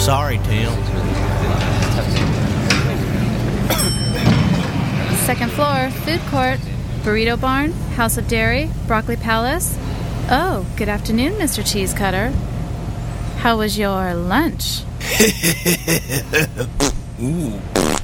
Sorry, Tim. Second floor, food court, burrito barn, house of dairy, broccoli palace. Oh, good afternoon, Mr. Cheese Cutter. How was your lunch? Ooh.